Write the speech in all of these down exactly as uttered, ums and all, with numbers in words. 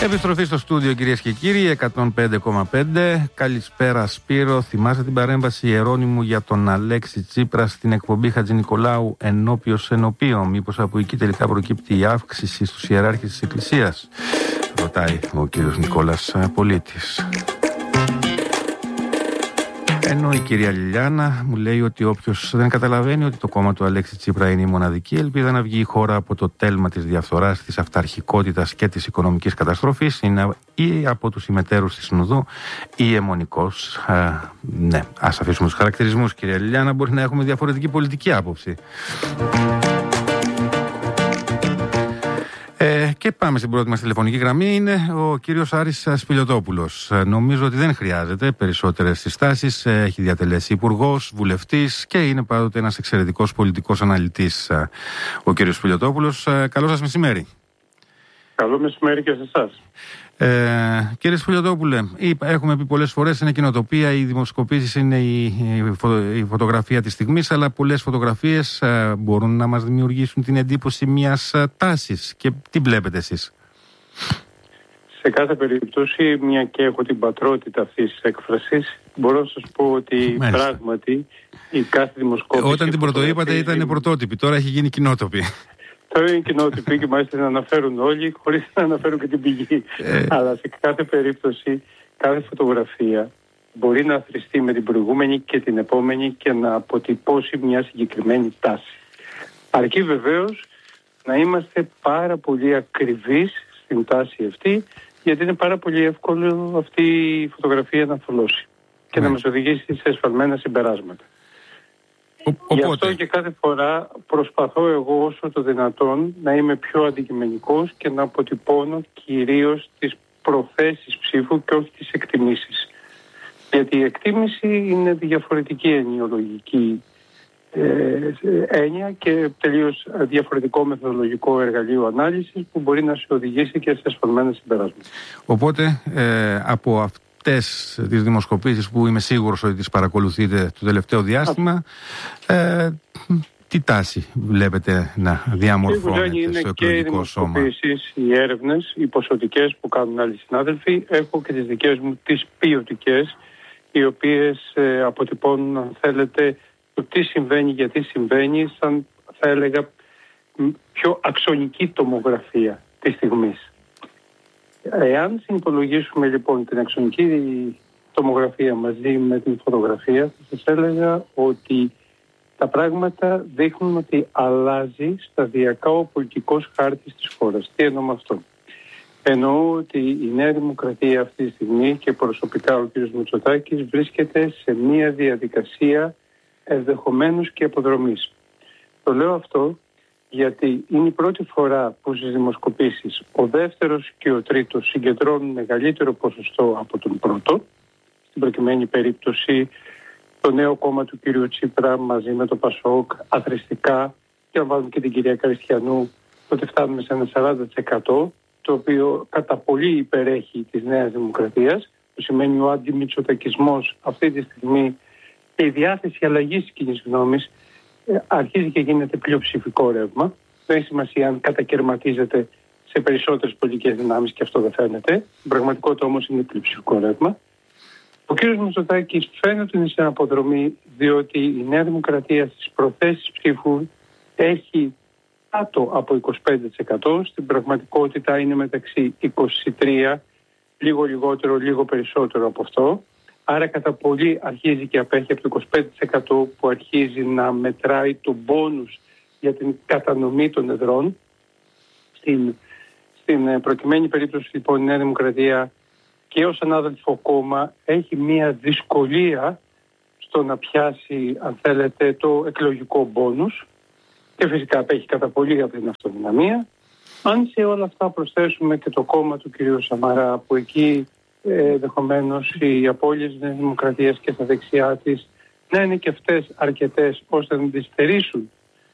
Επιστροφή στο στούντιο, κυρίες και κύριοι, εκατόν πέντε κόμμα πέντε. Καλησπέρα, Σπύρο. Θυμάσαι την παρέμβαση Ιερώνυμου για τον Αλέξη Τσίπρα στην εκπομπή Χατζηνικολάου ενώπιος ενωπίων? Μήπως από εκεί τελικά προκύπτει η αύξηση στους ιεράρχες της Εκκλησίας? Ρωτάει ο κύριος Νικόλας Πολίτης. Ενώ η κυρία Λιλιάνα μου λέει ότι όποιος δεν καταλαβαίνει ότι το κόμμα του Αλέξη Τσίπρα είναι η μοναδική ελπίδα να βγει η χώρα από το τέλμα της διαφθοράς, της αυταρχικότητας και της οικονομικής καταστροφής, είναι ή από τους ημετέρους της Συνοδού ή αιμονικός. Ε, ναι, ας αφήσουμε τους χαρακτηρισμούς, κυρία Λιλιάνα, μπορεί να έχουμε διαφορετική πολιτική άποψη. Ε, και πάμε στην πρώτη μας τηλεφωνική γραμμή. Είναι ο κύριος Άρης Σπηλιωτόπουλος. Ε, νομίζω ότι δεν χρειάζεται περισσότερες συστάσεις. Ε, έχει διατελέσει υπουργός, βουλευτής και είναι πάντοτε ένας εξαιρετικός πολιτικός αναλυτής. Ε, ο κύριος Σπηλιωτόπουλος. Ε, καλό σας μεσημέρι. Καλό μεσημέρι και σε εσάς. Ε, κύριε Σπηλιωτόπουλε, έχουμε πει πολλές φορές, είναι κοινοτοπία, οι δημοσκοπήσεις είναι η, η, φω, η φωτογραφία της στιγμής, αλλά πολλές φωτογραφίες ε, μπορούν να μας δημιουργήσουν την εντύπωση μιας ε, τάσης. Και τι βλέπετε εσείς? Σε κάθε περίπτωση, μια και έχω την πατρότητα αυτής της έκφρασης, μπορώ να σας πω ότι Μάλιστα. πράγματι η κάθε δημοσκόπηση... Ε, όταν την πρωτοείπατε ήταν πρωτότυπη, τώρα έχει γίνει κοινότοπη. Τώρα είναι κοινότυπη και μάλιστα να αναφέρουν όλοι χωρίς να αναφέρουν και την πηγή. Ε... Αλλά σε κάθε περίπτωση, κάθε φωτογραφία μπορεί να αθροιστεί με την προηγούμενη και την επόμενη και να αποτυπώσει μια συγκεκριμένη τάση. Αρκεί βεβαίως να είμαστε πάρα πολύ ακριβείς στην τάση αυτή, γιατί είναι πάρα πολύ εύκολο αυτή η φωτογραφία να θολώσει και ναι. να μας οδηγήσει σε εσφαλμένα συμπεράσματα. Ο, Γι' αυτό και κάθε φορά προσπαθώ εγώ όσο το δυνατόν να είμαι πιο αντικειμενικός και να αποτυπώνω κυρίως τις προθέσεις ψήφου και όχι τις εκτιμήσεις. Γιατί η εκτίμηση είναι διαφορετική ενοιολογική ε, έννοια και τελείως διαφορετικό μεθοδολογικό εργαλείο ανάλυσης που μπορεί να σε οδηγήσει και σε ασφαλμένα συμπεράσματα. Οπότε ε, από αυτό αυτές τις δημοσκοπήσεις που είμαι σίγουρος ότι τις παρακολουθείτε το τελευταίο διάστημα, ε, τι τάση βλέπετε να διαμορφώνεται στο εκλογικό σώμα? Και οι δημοσκοπήσεις, οι έρευνες, οι ποσοτικές που κάνουν άλλοι συνάδελφοι, έχω και τις δικές μου τις ποιοτικές, οι οποίες ε, αποτυπώνουν, αν θέλετε, το τι συμβαίνει, γιατί συμβαίνει, σαν θα έλεγα πιο αξονική τομογραφία της στιγμής. Εάν συνυπολογίσουμε λοιπόν την αξονική τομογραφία μαζί με την φωτογραφία, θα σας έλεγα ότι τα πράγματα δείχνουν ότι αλλάζει σταδιακά ο πολιτικός χάρτης της χώρας. Τι εννοώ με αυτό? Εννοώ ότι η Νέα Δημοκρατία αυτή τη στιγμή και προσωπικά ο κ. Μητσοτάκης βρίσκεται σε μια διαδικασία ενδεχομένως και αποδρομής. Το λέω αυτό γιατί είναι η πρώτη φορά που στις δημοσκοπήσεις ο δεύτερος και ο τρίτος συγκεντρώνουν μεγαλύτερο ποσοστό από τον πρώτο. Στην προκειμένη περίπτωση το νέο κόμμα του κ. Τσίπρα μαζί με το Πασόκ αθρηστικά, και αν βάλουμε και την κυρία Καριστιανού, ότι φτάνουμε σε ένα σαράντα τοις εκατό, το οποίο κατά πολύ υπερέχει της Νέας Δημοκρατίας, που σημαίνει ο αντιμητσοτακισμός αυτή τη στιγμή και η διάθεση αλλαγής της κοινής γνώμης αρχίζει και γίνεται πλειοψηφικό ρεύμα. Δεν έχει σημασία αν κατακαιρματίζεται σε περισσότερες πολιτικές δυνάμεις και αυτό δεν φαίνεται. Η πραγματικότητα όμως είναι πλειοψηφικό ρεύμα. Ο κ. Μητσοτάκης φαίνεται ότι είναι σε αποδρομή, διότι η Νέα Δημοκρατία στις προθέσεις ψήφου έχει κάτω από είκοσι πέντε τοις εκατό. Στην πραγματικότητα είναι μεταξύ είκοσι τρία, λίγο λιγότερο, λίγο περισσότερο από αυτό. Άρα κατά πολύ αρχίζει και απέχει από το είκοσι πέντε τοις εκατό που αρχίζει να μετράει το μπόνους για την κατανομή των εδρών. Στην, στην προκειμένη περίπτωση λοιπόν η Νέα Δημοκρατία και ως ανάδελφο κόμμα έχει μια δυσκολία στο να πιάσει, αν θέλετε, το εκλογικό μπόνους και φυσικά απέχει κατά πολύ από την αυτοδυναμία. Αν σε όλα αυτά προσθέσουμε και το κόμμα του κ. Σαμαρά, που εκεί ενδεχομένως οι απώλειες της Δημοκρατίας και τα δεξιά της να είναι και αυτές αρκετές ώστε να δυστερήσουν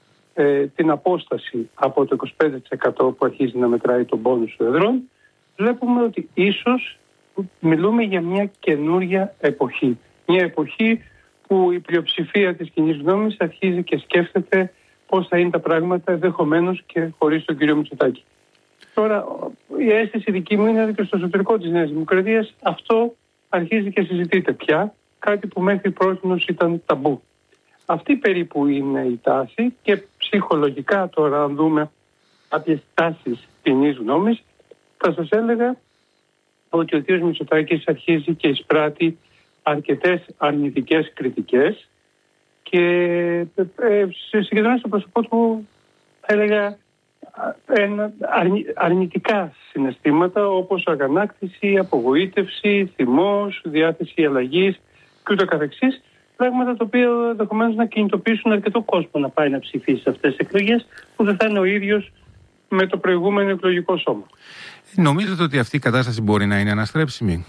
ε, την απόσταση από το είκοσι πέντε τοις εκατό που αρχίζει να μετράει τον πόνους των εδρών, βλέπουμε ότι ίσως μιλούμε για μια καινούρια εποχή. Μια εποχή που η πλειοψηφία της κοινής γνώμης αρχίζει και σκέφτεται πώς θα είναι τα πράγματα ενδεχομένως και χωρίς τον κύριο Μητσοτάκη. Τώρα, η αίσθηση δική μου είναι ότι και στο εσωτερικό της Νέας Δημοκρατίας αυτό αρχίζει και συζητείται πια, κάτι που μέχρι πρότινος ήταν ταμπού. Αυτή περίπου είναι η τάση και ψυχολογικά τώρα, αν δούμε κάποιες τάσεις κοινής γνώμης, θα σας έλεγα ότι ο κ. Μητσοτάκης αρχίζει και εισπράττει αρκετές αρνητικές κριτικές και ε, συγκεντρώνει στο πρόσωπό του, θα έλεγα, ένα, αρνη, αρνητικά συναισθήματα όπως αγανάκτηση, απογοήτευση, θυμός, διάθεση αλλαγής και ούτω καθεξής. Πράγματα τα οποία ενδεχομένως να κινητοποιήσουν αρκετό κόσμο να πάει να ψηφίσει σε αυτές τις εκλογές, που δεν θα είναι ο ίδιος με το προηγούμενο εκλογικό σώμα. Νομίζετε ότι αυτή η κατάσταση μπορεί να είναι αναστρέψιμη?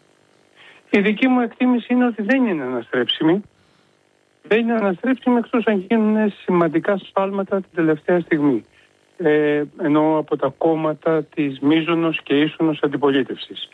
Η δική μου εκτίμηση είναι ότι δεν είναι αναστρέψιμη. Δεν είναι αναστρέψιμη εκτός αν γίνουν σημαντικά σφάλματα την τελευταία στιγμή. Ε, ενώ από τα κόμματα της μείζωνος και ίσονος αντιπολίτευσης.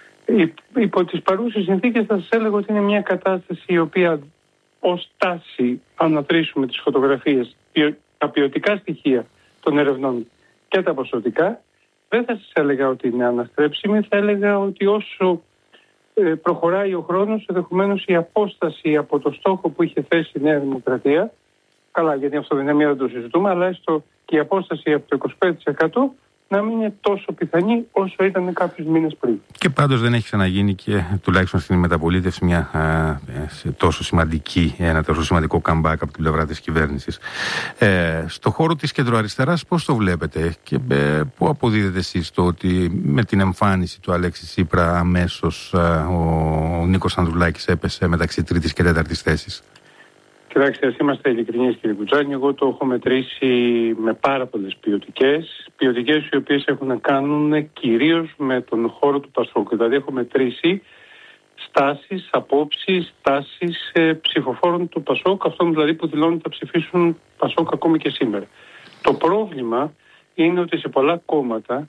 Υπό τις παρούσες συνθήκες θα σας έλεγα ότι είναι μια κατάσταση η οποία ως τάση, αν ανατρήσουμε τις φωτογραφίες, τα ποιοτικά στοιχεία των ερευνών και τα ποσοτικά, δεν θα σας έλεγα ότι είναι αναστρέψιμη, θα έλεγα ότι όσο προχωράει ο χρόνος, ενδεχομένως η απόσταση από το στόχο που είχε θέσει η Νέα Δημοκρατία, καλά, γιατί αυτό δεν είναι μία, δεν το συζητούμε, αλλά έστω και η απόσταση από το είκοσι πέντε τοις εκατό να μην είναι τόσο πιθανή όσο ήταν κάποιους μήνες πριν. Και πάντως δεν έχει ξαναγίνει και τουλάχιστον στην μεταπολίτευση μια α, τόσο σημαντική, ένα τόσο σημαντικό comeback από την πλευρά της κυβέρνησης. Ε, στο χώρο της κεντροαριστεράς πώς το βλέπετε και ε, πού αποδίδετε εσείς το ότι με την εμφάνιση του Αλέξη Τσίπρα αμέσως α, ο, ο Νίκος Ανδρουλάκης έπεσε μεταξύ τρίτης και τέταρτης θέσης? Κοιτάξτε, ας είμαστε ειλικρινείς, κύριε Κουτζάνη, εγώ το έχω μετρήσει με πάρα πολλές ποιοτικές. Ποιοτικές οι οποίες έχουν να κάνουν κυρίως με τον χώρο του Πασόκ. Δηλαδή έχω μετρήσει στάσεις, απόψεις, τάσεις ε, ψηφοφόρων του Πασόκ, αυτών δηλαδή που δηλώνουν ότι θα ψηφίσουν Πασόκ ακόμη και σήμερα. Το πρόβλημα είναι ότι σε πολλά κόμματα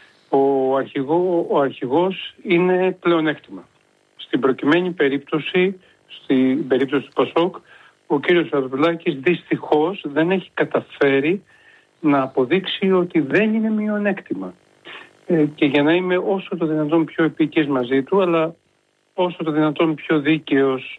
ο, αρχηγό, ο αρχηγός είναι πλεονέκτημα. Στην προκειμένη περίπτωση, στην περίπτωση του Πασόκ, ο κύριος Ανδρουλάκης δυστυχώς δεν έχει καταφέρει να αποδείξει ότι δεν είναι μειονέκτημα. Ε, και για να είμαι όσο το δυνατόν πιο επίκης μαζί του, αλλά όσο το δυνατόν πιο δίκαιος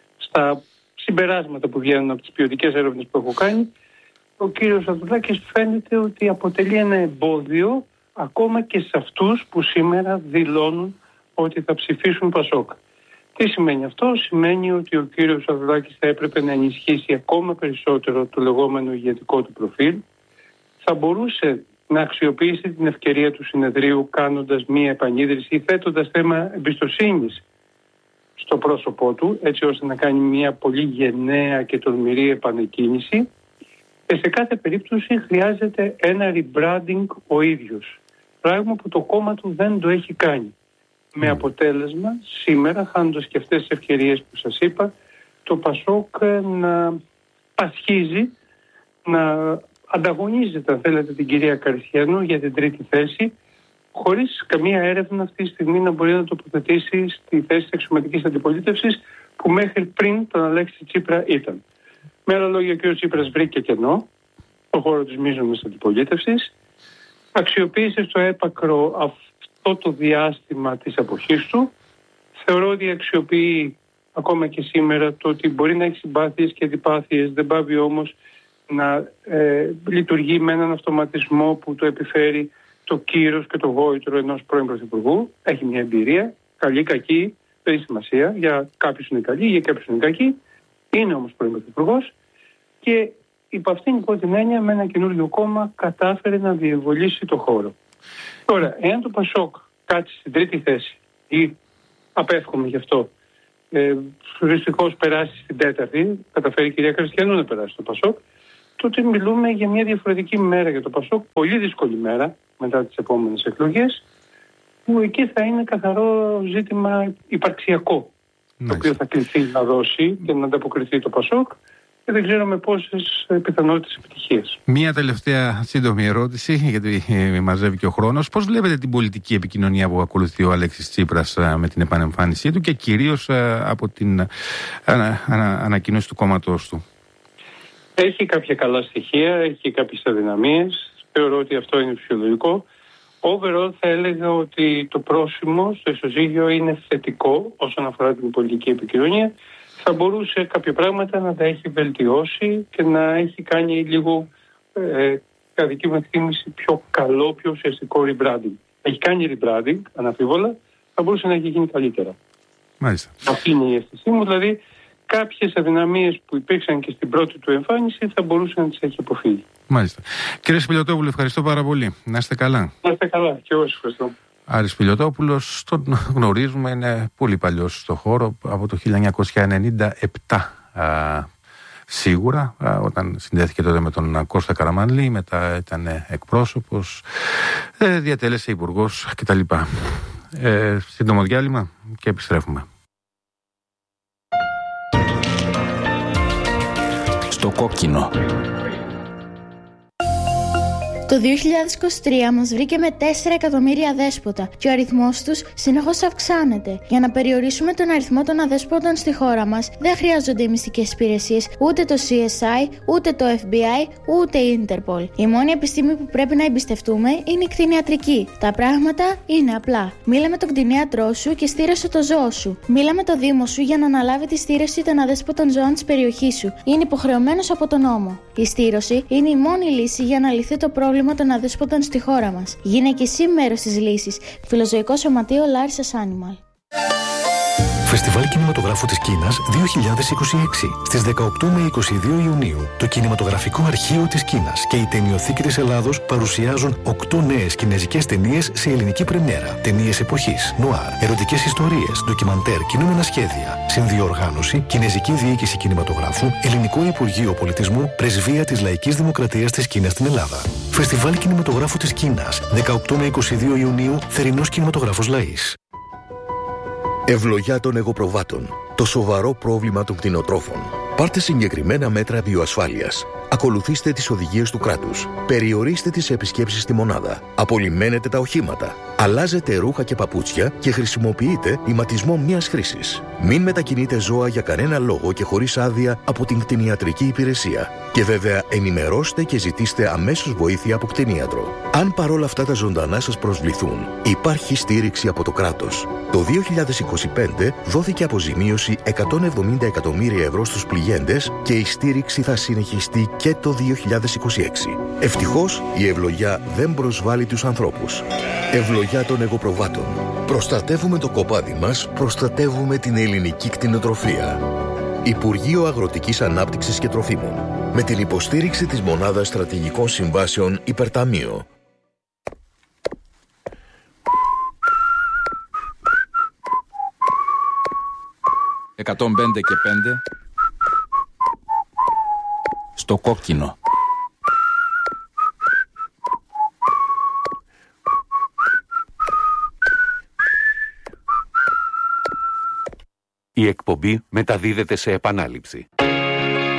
στα συμπεράσματα που βγαίνουν από τις ποιοτικές έρευνες που έχω κάνει, ο κύριος Ανδρουλάκης φαίνεται ότι αποτελεί ένα εμπόδιο ακόμα και σε αυτούς που σήμερα δηλώνουν ότι θα ψηφίσουν Πασόκ. Τι σημαίνει αυτό? Σημαίνει ότι ο κύριος Ανδρουλάκης θα έπρεπε να ενισχύσει ακόμα περισσότερο το λεγόμενο ηγετικό του προφίλ. Θα μπορούσε να αξιοποιήσει την ευκαιρία του συνεδρίου κάνοντας μία επανίδρυση ή θέτοντας θέμα εμπιστοσύνης στο πρόσωπό του, έτσι ώστε να κάνει μία πολύ γενναία και τολμηρή επανεκκίνηση. Και σε κάθε περίπτωση χρειάζεται ένα rebranding ο ίδιος. Πράγμα που το κόμμα του δεν το έχει κάνει. Με αποτέλεσμα, σήμερα, χάνοντας και αυτές τις ευκαιρίες που σας είπα, το Πασόκ να πασχίζει, να ανταγωνίζεται, αν θέλετε, την κυρία Καριστιανού για την τρίτη θέση, χωρίς καμία έρευνα αυτή τη στιγμή να μπορεί να τοποθετήσει στη θέση της αξιωματικής αντιπολίτευσης που μέχρι πριν τον Αλέξη Τσίπρα ήταν. Με άλλα λόγια, ο κ. Τσίπρας βρήκε κενό στον χώρο της μείζωνης αντιπολίτευσης, αξιοποίησε στο έπακρο αυτό το διάστημα της αποχής του. Θεωρώ ότι αξιοποιεί ακόμα και σήμερα το ότι μπορεί να έχει συμπάθειες και αντιπάθειες, δεν πάβει όμως να ε, λειτουργεί με έναν αυτοματισμό που το επιφέρει το κύρος και το γόητρο ενός πρώην πρωθυπουργού. Έχει μια εμπειρία, καλή, κακή, δεν έχει σημασία. Για κάποιους είναι καλή, για κάποιους είναι κακή. Είναι όμως πρώην πρωθυπουργός και υπό αυτήν λοιπόν την έννοια με ένα καινούριο κόμμα κατάφερε να διευκολύνει το χώρο. Τώρα, εάν το Πασόκ κάτσει στην τρίτη θέση ή απέφχομαι γι' αυτό, ε, δυστυχώς περάσει στην τέταρτη, καταφέρει η κυρία Καριστιανού να περάσει το Πασόκ, τότε μιλούμε για μια διαφορετική μέρα για το Πασόκ, πολύ δύσκολη μέρα μετά τις επόμενες εκλογές, που εκεί θα είναι καθαρό ζήτημα υπαρξιακό, nice. Το οποίο θα κληθεί να δώσει και να ανταποκριθεί το Πασόκ. Και δεν ξέρω με πόσες πιθανότητες επιτυχίες. Μία τελευταία σύντομη ερώτηση, γιατί μαζεύει και ο χρόνος. Πώς βλέπετε την πολιτική επικοινωνία που ακολουθεί ο Αλέξης Τσίπρας με την επανεμφάνισή του και κυρίως από την ανα, ανα, ανακοίνωση του κόμματός του? Έχει κάποια καλά στοιχεία, έχει κάποιες αδυναμίες. Θεωρώ ότι αυτό είναι φυσιολογικό. Overall θα έλεγα ότι το πρόσημο στο ισοζύγιο είναι θετικό όσον αφορά την πολιτική επικοινωνία. Θα μπορούσε κάποια πράγματα να τα έχει βελτιώσει και να έχει κάνει λίγο, ε, κατά δική μου εκτίμηση, πιο καλό, πιο ουσιαστικό rebranding. Έχει κάνει rebranding, αναμφίβολα, θα μπορούσε να έχει γίνει καλύτερα. Μάλιστα. Αυτή είναι η αίσθησή μου, δηλαδή κάποιες αδυναμίες που υπήρξαν και στην πρώτη του εμφάνιση θα μπορούσε να τις έχει αποφύγει. Μάλιστα. Κύριε Σπηλιωτόπουλο, ευχαριστώ πάρα πολύ. Να είστε καλά. Να είστε καλά και εγώ σας ευχαριστώ. Άρης Σπηλιωτόπουλος, τον γνωρίζουμε, είναι πολύ παλιός στο χώρο, από το χίλια εννιακόσια ενενήντα επτά α, σίγουρα, α, όταν συνδέθηκε τότε με τον Κώστα Καραμανλή, μετά ήταν εκπρόσωπος, ε, διατέλεσε υπουργός κτλ. Ε, σύντομο διάλειμμα και επιστρέφουμε. Στο κόκκινο. Το δύο χιλιάδες είκοσι τρία μας βρήκε με τέσσερα εκατομμύρια αδέσποτα και ο αριθμός τους συνεχώς αυξάνεται. Για να περιορίσουμε τον αριθμό των αδέσποτων στη χώρα μας, δεν χρειάζονται οι μυστικές υπηρεσίες, ούτε το σι ες άι, ούτε το εφ μπι άι, ούτε η Interpol. Η μόνη επιστήμη που πρέπει να εμπιστευτούμε είναι η κτηνιατρική. Τα πράγματα είναι απλά. Μίλα με τον κτηνίατρό σου και στήρωσε το ζώο σου. Μίλα με το δήμο σου για να αναλάβει τη στήρωση των αδέσποτων ζώων της περιοχής σου. Είναι υποχρεωμένος από τον νόμο. Η στήρωση είναι η μόνη λύση για να λυθεί το πρόβλημα των αδέσποτων στη χώρα μας. Γίνε και εσύ μέρος της λύσης. Φιλοζωικό Σωματείο Larissa's Animal. Φεστιβάλ Κινηματογράφου της Κίνας δύο χιλιάδες είκοσι έξι. Στις δεκαοκτώ με είκοσι δύο Ιουνίου, το Κινηματογραφικό Αρχείο της Κίνας και η Ταινιοθήκη της Ελλάδος παρουσιάζουν οκτώ νέες κινεζικές ταινίες σε ελληνική πρεμιέρα. Ταινίες εποχής, νουάρ, ερωτικές ιστορίες, ντοκιμαντέρ, κινούμενα σχέδια. Συνδιοργάνωση, Κινεζική Διοίκηση Κινηματογράφου, Ελληνικό Υπουργείο Πολιτισμού, Πρεσβεία της Λαϊκής Δημοκρατίας της Κίνας στην Ελλάδα. Φεστιβάλ Κινηματογράφου της Κίνας, δεκαοκτώ με είκοσι δύο Ιουνίου, Θερινός Κινηματογράφος Λαΐς. Ευλογιά των εγωπροβάτων. Το σοβαρό πρόβλημα των κτηνοτρόφων. Πάρτε συγκεκριμένα μέτρα βιοασφάλειας. Ακολουθήστε τις οδηγίες του κράτους. Περιορίστε τις επισκέψεις στη μονάδα. Απολυμμένετε τα οχήματα. Αλλάζετε ρούχα και παπούτσια και χρησιμοποιείτε ηματισμό μίας χρήσης. Μην μετακινείτε ζώα για κανένα λόγο και χωρίς άδεια από την κτηνιατρική υπηρεσία. Και βέβαια ενημερώστε και ζητήστε αμέσως βοήθεια από κτηνίατρο. Αν παρόλα αυτά τα ζωντανά σας προσβληθούν, υπάρχει στήριξη από το κράτος. Το δύο χιλιάδες είκοσι πέντε δόθηκε αποζημίωση εκατόν εβδομήντα εκατομμύρια ευρώ στους πληγέντες και η στήριξη θα συνεχιστεί και το δύο χιλιάδες είκοσι έξι. Ευτυχώς η ευλογιά δεν προσβάλλει τους ανθρώπους. Ευλογιά των εγωπροβάτων. Προστατεύουμε το κοπάδι μας, προστατεύουμε την ελληνική κτηνοτροφία. Υπουργείο Αγροτικής Ανάπτυξης και Τροφίμων. Με την υποστήριξη της Μονάδας Στρατηγικών Συμβάσεων Υπερταμείο. εκατόν πέντε και πέντε. Στο κόκκινο. Η εκπομπή μεταδίδεται σε επανάληψη.